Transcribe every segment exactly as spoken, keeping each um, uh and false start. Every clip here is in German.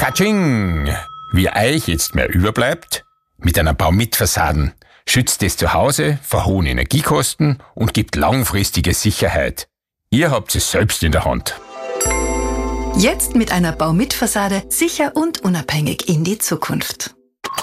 Katsching! Wie euch jetzt mehr überbleibt? Mit einer Baumitfassaden schützt es zu Hause vor hohen Energiekosten und gibt langfristige Sicherheit. Ihr habt es selbst in der Hand. Jetzt mit einer Baumitfassade sicher und unabhängig in die Zukunft.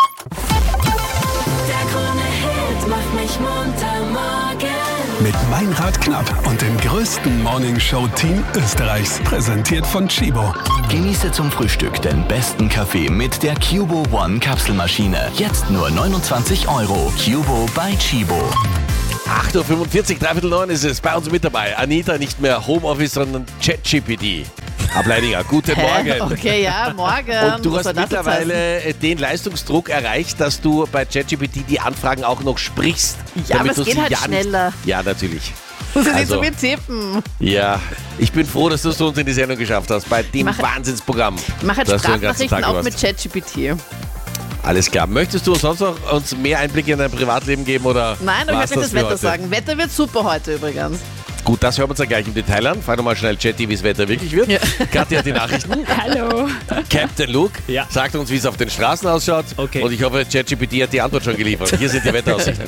Der Krone-Hit macht mich munter morgen. Mit Meinrad Knapp und dem größten Morningshow-Team Österreichs. Präsentiert von Chibo. Genieße zum Frühstück den besten Kaffee mit der Cubo One Kapselmaschine. Jetzt nur neunundzwanzig Euro. Cubo bei Chibo. acht Uhr fünfundvierzig, dreiviertel neun ist es. Bei uns mit dabei Anita, nicht mehr Homeoffice, sondern ChatGPT. Ableidinger, guten Morgen. Okay, ja, morgen. Und du Was hast mittlerweile den Leistungsdruck erreicht, dass du bei ChatGPT die Anfragen auch noch sprichst. Ja, aber es geht halt ja schneller. Nicht, ja, natürlich. Muss ich Also, nicht so viel tippen. Ja, ich bin froh, dass du es zu uns in die Sendung geschafft hast, bei dem Mach- Wahnsinnsprogramm. Ich mache halt das du den ganzen Sprachnachrichten Tag auch warst. mit ChatGPT. Alles klar. Möchtest du sonst noch uns mehr Einblicke in dein Privatleben geben? Oder Nein, aber ich war's werde nicht das für Wetter heute? sagen. Wetter wird super heute übrigens. Gut, das hören wir uns dann gleich im Detail an. Fang nochmal schnell Chatty, wie das Wetter wirklich wird. Ja. Kathi hat die Nachrichten. Hallo. Captain Luke Ja. sagt uns, wie es auf den Straßen ausschaut. Okay. Und ich hoffe, ChatGPT hat die Antwort schon geliefert. Hier sind die Wetteraussichten.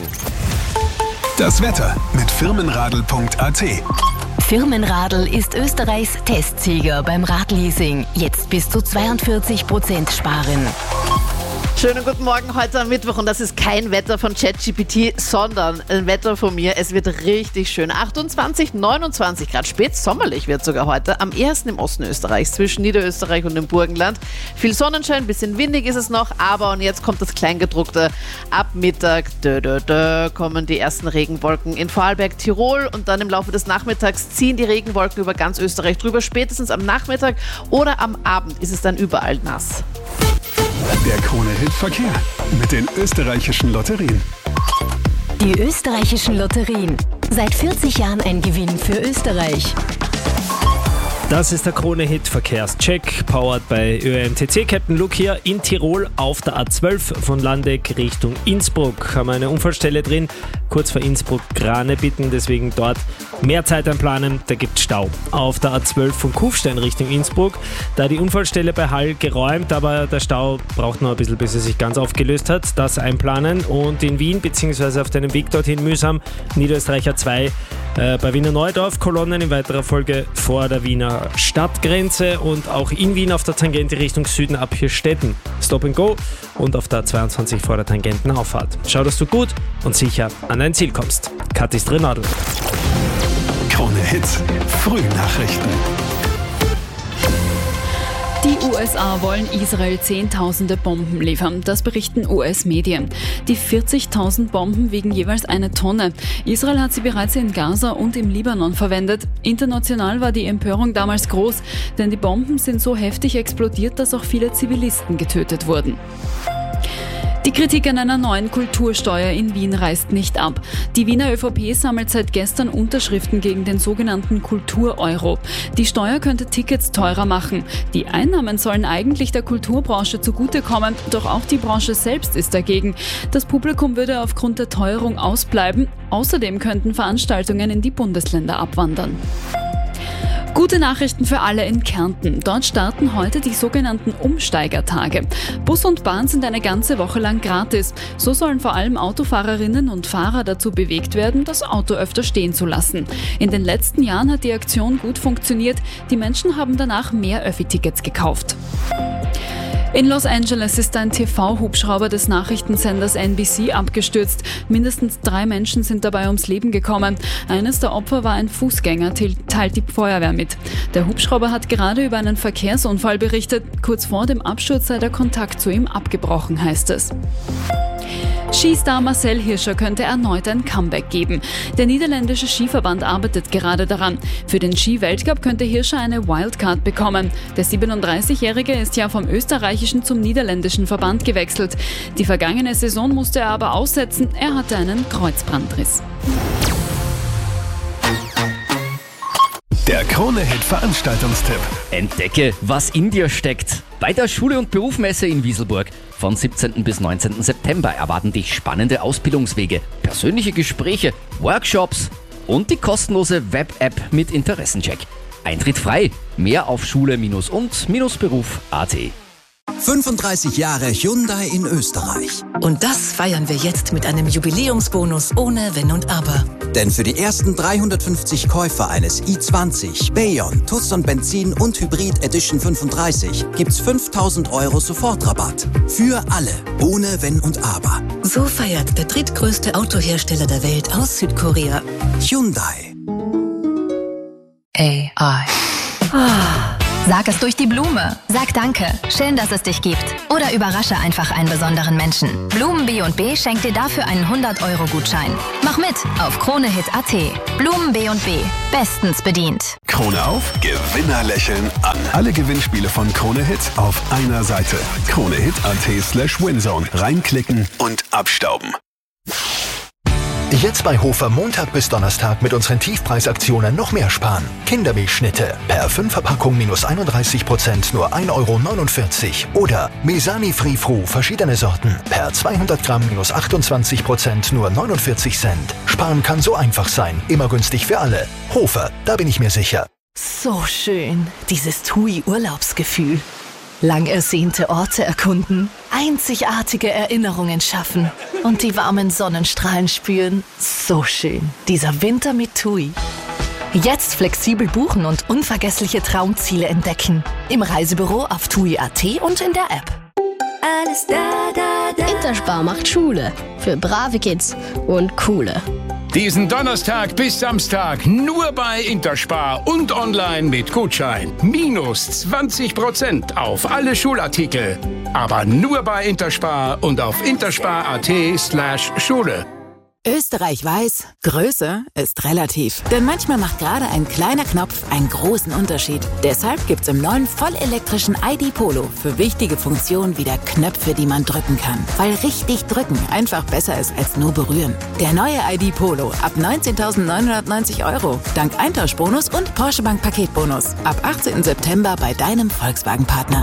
Das Wetter mit firmenradl punkt a t. Firmenradl ist Österreichs Testsieger beim Radleasing. Jetzt bis zu zweiundvierzig Prozent sparen. Schönen guten Morgen heute am Mittwoch und das ist kein Wetter von ChatGPT, sondern ein Wetter von mir. Es wird richtig schön. achtundzwanzig, neunundzwanzig Grad, spätsommerlich wird sogar heute. Am ehesten im Osten Österreichs, zwischen Niederösterreich und dem Burgenland. Viel Sonnenschein, bisschen windig ist es noch, aber und jetzt kommt das Kleingedruckte. Ab Mittag dö, dö, dö, kommen die ersten Regenwolken in Vorarlberg, Tirol und dann im Laufe des Nachmittags ziehen die Regenwolken über ganz Österreich drüber. Spätestens am Nachmittag oder am Abend ist es dann überall nass. Der Krone-Hit Verkehr mit den österreichischen Lotterien. Die österreichischen Lotterien. Seit vierzig Jahren ein Gewinn für Österreich. Das ist der Krone-Hit Verkehrscheck, powered bei Ö M T C. Captain Luke hier in Tirol auf der A zwölf von Landeck Richtung Innsbruck. Haben wir eine Unfallstelle drin, kurz vor Innsbruck Grane bitten, deswegen dort mehr Zeit einplanen, da gibt es Stau. Auf der A zwölf von Kufstein Richtung Innsbruck, da die Unfallstelle bei Hall geräumt, aber der Stau braucht noch ein bisschen, bis er sich ganz aufgelöst hat. Das einplanen und in Wien bzw. auf deinem Weg dorthin mühsam, Niederösterreicher zwei äh, bei Wiener Neudorf, Kolonnen in weiterer Folge vor der Wiener Stadtgrenze und auch in Wien auf der Tangente Richtung Süden ab Hirstetten. Stop and Go und auf der zweiundzwanzig vor der Tangentenauffahrt. Schau, dass du gut und sicher an dein Ziel kommst. Kathi Strenadl. Krone-Hit Frühnachrichten. Die U S A wollen Israel zehntausende Bomben liefern, das berichten U S-Medien. Die vierzigtausend Bomben wiegen jeweils eine Tonne. Israel hat sie bereits in Gaza und im Libanon verwendet. International war die Empörung damals groß, denn die Bomben sind so heftig explodiert, dass auch viele Zivilisten getötet wurden. Die Kritik an einer neuen Kultursteuer in Wien reißt nicht ab. Die Wiener ÖVP sammelt seit gestern Unterschriften gegen den sogenannten Kultur-Euro. Die Steuer könnte Tickets teurer machen. Die Einnahmen sollen eigentlich der Kulturbranche zugutekommen, doch auch die Branche selbst ist dagegen. Das Publikum würde aufgrund der Teuerung ausbleiben. Außerdem könnten Veranstaltungen in die Bundesländer abwandern. Gute Nachrichten für alle in Kärnten. Dort starten heute die sogenannten Umsteigertage. Bus und Bahn sind eine ganze Woche lang gratis. So sollen vor allem Autofahrerinnen und Fahrer dazu bewegt werden, das Auto öfter stehen zu lassen. In den letzten Jahren hat die Aktion gut funktioniert. Die Menschen haben danach mehr Öffi-Tickets gekauft. In Los Angeles ist ein T V-Hubschrauber des Nachrichtensenders N B C abgestürzt. Mindestens drei Menschen sind dabei ums Leben gekommen. Eines der Opfer war ein Fußgänger, teilt die Feuerwehr mit. Der Hubschrauber hat gerade über einen Verkehrsunfall berichtet. Kurz vor dem Absturz sei der Kontakt zu ihm abgebrochen, heißt es. Skistar Marcel Hirscher könnte erneut ein Comeback geben. Der niederländische Skiverband arbeitet gerade daran. Für den Ski-Weltcup könnte Hirscher eine Wildcard bekommen. Der siebenunddreißigjährige ist ja vom österreichischen zum niederländischen Verband gewechselt. Die vergangene Saison musste er aber aussetzen. Er hatte einen Kreuzbandriss. Der Krone-Hit Veranstaltungstipp. Entdecke, was in dir steckt. Bei der Schule- und Berufsmesse in Wieselburg von siebzehnten bis neunzehnten September erwarten dich spannende Ausbildungswege, persönliche Gespräche, Workshops und die kostenlose Web-App mit Interessencheck. Eintritt frei. Mehr auf schule- und beruf punkt a t. fünfunddreißig Jahre Hyundai in Österreich. Und das feiern wir jetzt mit einem Jubiläumsbonus ohne Wenn und Aber. Denn für die ersten dreihundertfünfzig Käufer eines i zwanzig, Bayon, Tucson Benzin und Hybrid Edition fünfunddreißig gibt's fünftausend Euro Sofortrabatt. Für alle, ohne Wenn und Aber. So feiert der drittgrößte Autohersteller der Welt aus Südkorea. Hyundai. A I. Sag es durch die Blume. Sag Danke. Schön, dass es dich gibt. Oder überrasche einfach einen besonderen Menschen. Blumen B und B schenkt dir dafür einen hundert Euro Gutschein. Mach mit auf kronehit punkt at. Blumen B und B. Bestens bedient. Krone auf, Gewinner lächeln an. Alle Gewinnspiele von Krone Hit auf einer Seite. kronehit punkt at slash winzone. Reinklicken und abstauben. Jetzt bei Hofer Montag bis Donnerstag mit unseren Tiefpreisaktionen noch mehr sparen. Kindermilchschnitte per fünf Verpackung minus einunddreißig Prozent nur ein Euro neunundvierzig. Oder Mesani Free Fru verschiedene Sorten per zweihundert Gramm minus achtundzwanzig Prozent nur neunundvierzig Cent. Sparen kann so einfach sein, immer günstig für alle. Hofer, da bin ich mir sicher. So schön, dieses T U I-Urlaubsgefühl. Lang ersehnte Orte erkunden, einzigartige Erinnerungen schaffen und die warmen Sonnenstrahlen spüren. So schön, dieser Winter mit T U I. Jetzt flexibel buchen und unvergessliche Traumziele entdecken. Im Reisebüro auf tui punkt at und in der App. Alles da, da, da. Interspar macht Schule. Für brave Kids und coole. Diesen Donnerstag bis Samstag nur bei Interspar und online mit Gutschein. Minus zwanzig Prozent auf alle Schulartikel. Aber nur bei Interspar und auf interspar punkt at slash Schule. Österreich weiß, Größe ist relativ. Denn manchmal macht gerade ein kleiner Knopf einen großen Unterschied. Deshalb gibt's im neuen vollelektrischen I D Polo für wichtige Funktionen wieder Knöpfe, die man drücken kann. Weil richtig drücken einfach besser ist als nur berühren. Der neue I D Polo ab neunzehntausendneunhundertneunzig Euro. Dank Eintauschbonus und Porsche Bank Paketbonus. Ab achtzehnten September bei deinem Volkswagen-Partner.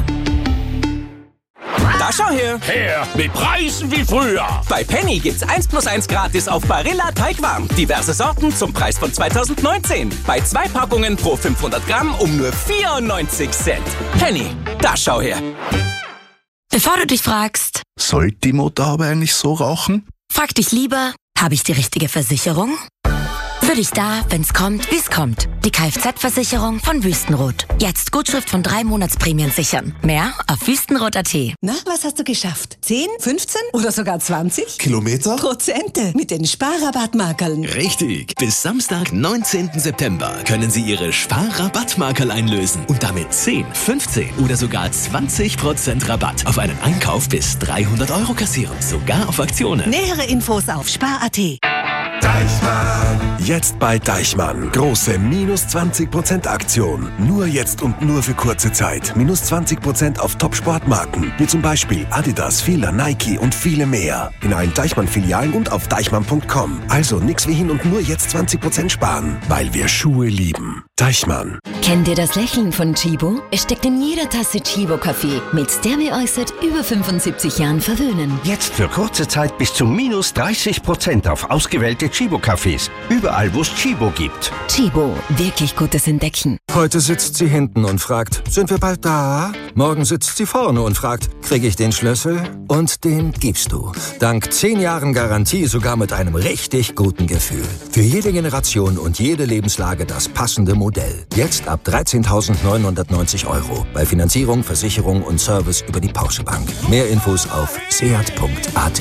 Da schau her! Her, mit Preisen wie früher! Bei Penny gibt's eins plus eins gratis auf Barilla Teigwaren. Diverse Sorten zum Preis von zweitausendneunzehn. Bei zwei Packungen pro fünfhundert Gramm um nur vierundneunzig Cent. Penny, da schau her! Bevor du dich fragst, sollte die Motorhaube eigentlich so rauchen? Frag dich lieber, habe ich die richtige Versicherung? Für dich da, wenn's kommt, wie's kommt. Die Kfz-Versicherung von Wüstenrot. Jetzt Gutschrift von drei Monatsprämien sichern. Mehr auf wüstenrot punkt at. Na, was hast du geschafft? zehn, fünfzehn oder sogar zwanzig? Kilometer? Prozente mit den Sparrabattmarkerln. Richtig. Bis Samstag, neunzehnten September können Sie Ihre Sparrabattmarkerl einlösen und damit zehn, fünfzehn oder sogar zwanzig Prozent Rabatt auf einen Einkauf bis dreihundert Euro kassieren. Sogar auf Aktionen. Nähere Infos auf spar punkt at. Deichmann. Jetzt bei Deichmann. Große minus zwanzig Prozent Aktion. Nur jetzt und nur für kurze Zeit. Minus zwanzig Prozent auf Top-Sportmarken. Wie zum Beispiel Adidas, Fila, Nike und viele mehr. In allen Deichmann-Filialen und auf deichmann punkt com. Also nix wie hin und nur jetzt zwanzig Prozent sparen. Weil wir Schuhe lieben. Deichmann. Kennt ihr das Lächeln von Chibo? Es steckt in jeder Tasse Chibo-Kaffee. Mit der wir euch seit über fünfundsiebzig Jahren verwöhnen. Jetzt für kurze Zeit bis zu minus dreißig Prozent auf ausgewählte Chibo-Cafés. Überall, wo es Chibo gibt. Chibo, wirklich gutes Entdecken. Heute sitzt sie hinten und fragt, sind wir bald da? Morgen sitzt sie vorne und fragt, kriege ich den Schlüssel? Und den gibst du. Dank zehn Jahren Garantie sogar mit einem richtig guten Gefühl. Für jede Generation und jede Lebenslage das passende Modell. Jetzt ab dreizehntausendneunhundertneunzig Euro. Bei Finanzierung, Versicherung und Service über die Porsche Bank. Mehr Infos auf seat punkt at.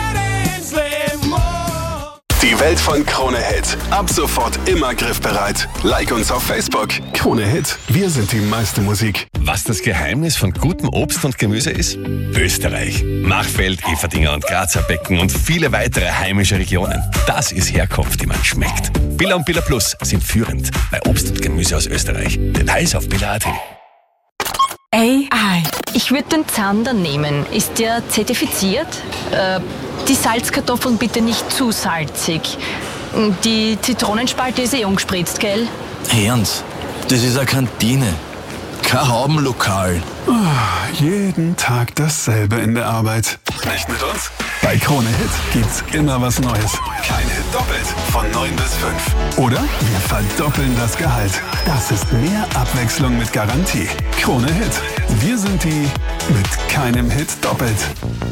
Die Welt von Krone Hit. Ab sofort immer griffbereit. Like uns auf Facebook. Krone Hit. Wir sind die meiste Musik. Was das Geheimnis von gutem Obst und Gemüse ist? Österreich. Machfeld, Everdinger und Grazer Becken und viele weitere heimische Regionen. Das ist Herkunft, die man schmeckt. Billa und Billa Plus sind führend bei Obst und Gemüse aus Österreich. Details auf billa punkt at. A I. Ich würde den Zander nehmen. Ist der zertifiziert? Äh, die Salzkartoffeln bitte nicht zu salzig. Die Zitronenspalte ist eh umgespritzt, gell? Ernst, das ist eine Kantine. Kein Haubenlokal. Oh, jeden Tag dasselbe in der Arbeit. Nicht mit uns? Bei Krone Hit gibt's immer was Neues. Kein Hit doppelt von neun bis fünf. Oder wir verdoppeln das Gehalt. Das ist mehr Abwechslung mit Garantie. Krone Hit. Wir sind die mit keinem Hit doppelt.